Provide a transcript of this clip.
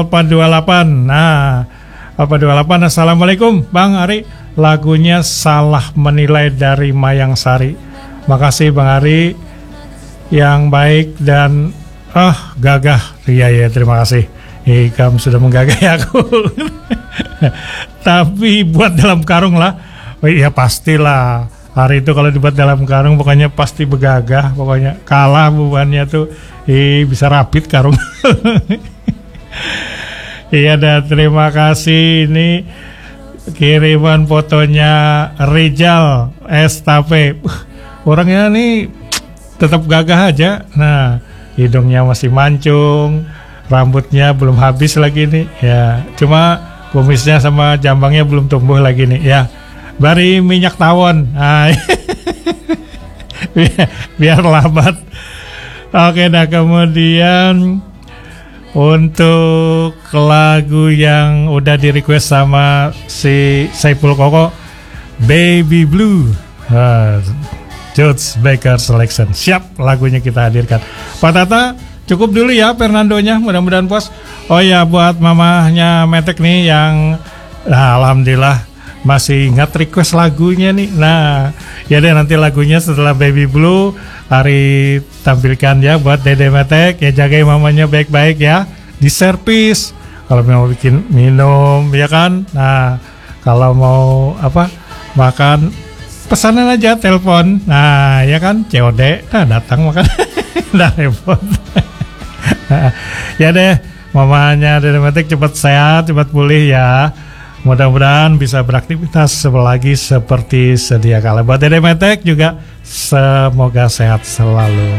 Alfa 28. Nah, Alfa 28. Assalamualaikum Bang Ari. Lagunya Salah Menilai dari Mayang Sari. Makasih Bang Ari yang baik dan gagah. Iya terima kasih. Kamu sudah menggagahi aku. Tapi buat dalam karung lah. Ya pastilah. Hari itu kalau dibuat dalam karung pokoknya pasti begagah. Pokoknya kalah bebannya tuh. Bisa rapit karung. Iya dan terima kasih. Ini kiriman fotonya Rizal Estape. Orangnya nih tetap gagah aja. Nah, hidungnya masih mancung, rambutnya belum habis lagi nih. Ya, cuma kumisnya sama jambangnya belum tumbuh lagi nih. Ya, bari minyak tawon. Nah, biar lambat. Oke, dah kemudian untuk lagu yang udah di request sama si Saiful Koko, Baby Blue, George Baker Selection. Siap, lagunya kita hadirkan. Pak Tata, cukup dulu ya Fernandonya, mudah-mudahan puas. Oh ya, buat mamahnya Metek nih yang alhamdulillah masih ingat request lagunya nih. Nah, ya deh nanti lagunya setelah Baby Blue Ari tampilkan ya buat Dede Metek. Ya jagain mamanya baik-baik ya, di servis kalau mau bikin minum ya kan. Nah, kalau mau makan pesanan aja telepon. Nah, ya kan COD. Nah, datang makan. Nah, repot. Ya deh, mamanya Dede Metek cepat sehat, cepat pulih ya. Mudah-mudahan bisa beraktivitas lagi seperti sedia kala. Buat Dede Metek juga semoga sehat selalu.